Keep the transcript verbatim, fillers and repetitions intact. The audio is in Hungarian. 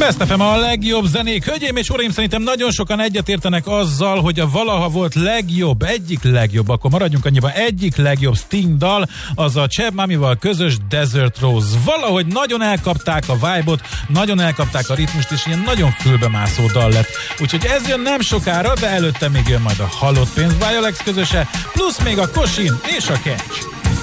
Best ef em a legjobb zenék. Hölgyeim és uraim, szerintem nagyon sokan egyetértenek azzal, hogy a valaha volt legjobb, egyik legjobb, akkor maradjunk annyiban, egyik legjobb Sting dal, az a Cheb Mamival közös Desert Rose. Valahogy nagyon elkapták a vibe-ot, nagyon elkapták a ritmust, és ilyen nagyon fülbemászó dal lett. Úgyhogy ez jön nem sokára, de előtte még jön majd a Halott pénz Violex közöse, plusz még a Kosin és a Catch.